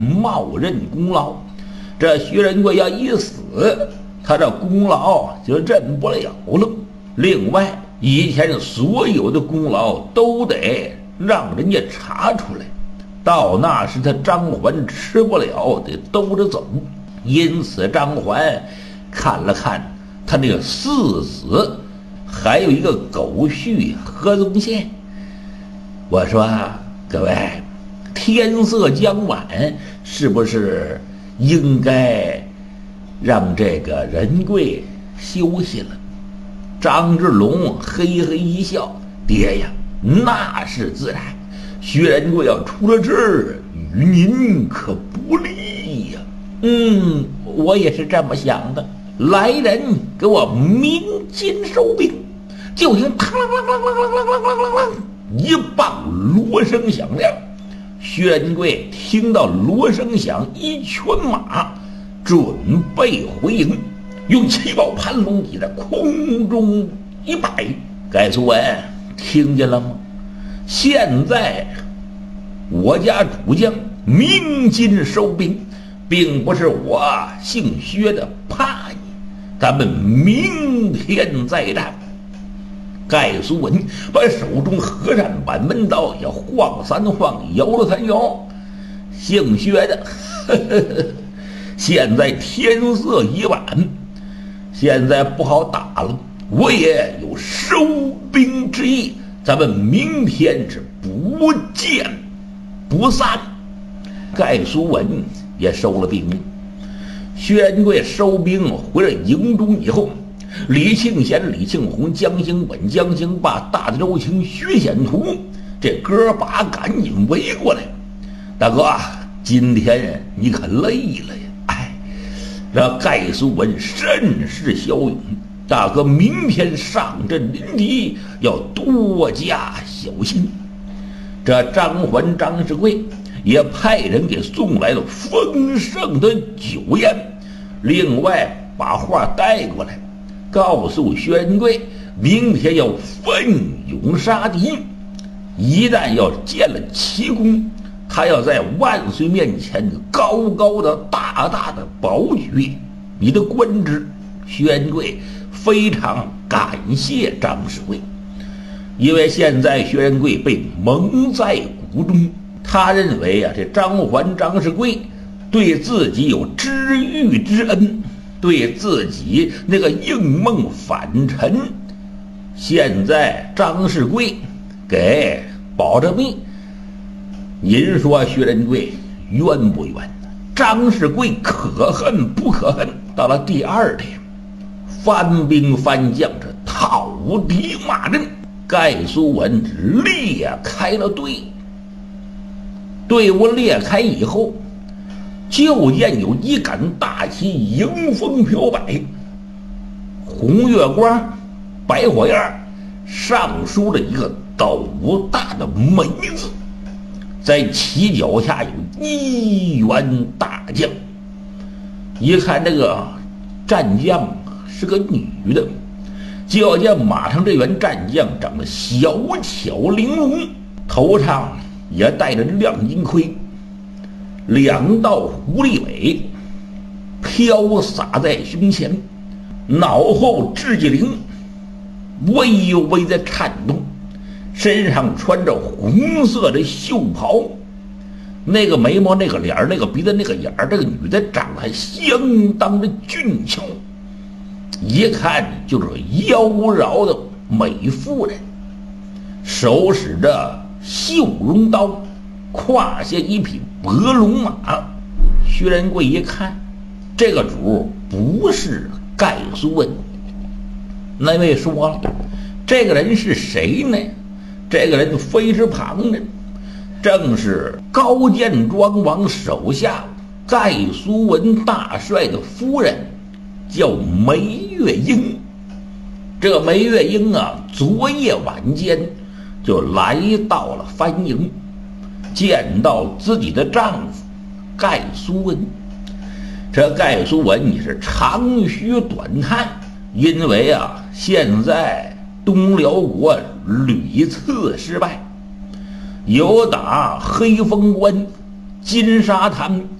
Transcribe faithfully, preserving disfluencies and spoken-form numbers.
冒认功劳。这薛仁贵要一死，他这功劳就认不了了。另外，以前所有的功劳都得让人家查出来，到那时他张环吃不了，得兜着走。因此张环看了看他那个四子，还有一个狗婿何宗宪，我说各位，天色将晚，是不是应该让这个仁贵休息了？张志龙嘿嘿一笑，爹呀，那是自然，薛仁贵要出了这儿，与您可不利呀。嗯，我也是这么想的。来人，给我鸣金收兵！就听嘡啷啷啷啷啷啷啷啷啷，一棒锣声响亮。薛仁贵听到锣声响，一圈马准备回营，用七宝盘龙戟在空中一摆。盖苏文听见了吗？现在我家主将鸣金收兵，并不是我姓薛的怕你，咱们明天再战。盖苏文把手中和善板门刀也晃三晃，摇了三摇。姓薛的，呵呵呵，现在天色已晚，现在不好打了，我也有收兵之意，咱们明天是不见不散。盖苏文也收了兵令。薛仁贵收兵回了营中以后，李庆贤、李庆红、江兴本、江兴霸、大周青、薛显图这哥把赶紧围过来。大哥，今天你可累了呀！哎，这盖苏文甚是骁勇，大哥明天上阵临敌要多加小心。这张环、张世贵也派人给送来了丰盛的酒宴，另外把话带过来，告诉薛仁贵，明天要奋勇杀敌，一旦要见了奇功，他要在万岁面前高高的大大的保举你的官职。薛仁贵非常感谢张世贵，因为现在薛仁贵被蒙在鼓中，他认为啊，这张环、张世贵对自己有知遇之恩，对自己那个应梦反陈。现在张世贵给保着命，您说薛仁贵冤不冤？张世贵可恨不可恨？到了第二天，翻兵翻将这讨敌骂阵，盖苏文裂开了队。队伍裂开以后，就见有一杆大旗迎风飘摆，红月光，白火焰，上书了一个斗大的梅字，在旗脚下有一员大将。一看这个战将是个女的，就要见马上这员战将长得小巧玲珑，头上也带着亮金盔，两道狐狸尾飘洒在胸前，脑后雉鸡翎微微的颤动，身上穿着红色的袖袍，那个眉毛、那个脸、那个鼻子、那个眼儿，这个女的长得还相当的俊俏，一看就是妖娆的美妇人，手使着绣绒刀，胯下一匹白龙马。薛仁贵一看，这个主不是盖苏文。那位说了，这个人是谁呢？这个人非是旁人，正是高见庄王手下盖苏文大帅的夫人，叫梅月英。这个梅月英啊，昨夜晚间就来到了藩营，见到自己的丈夫盖苏文。这盖苏文也是长吁短叹，因为啊，现在东辽国屡次失败，由打黑风关金沙滩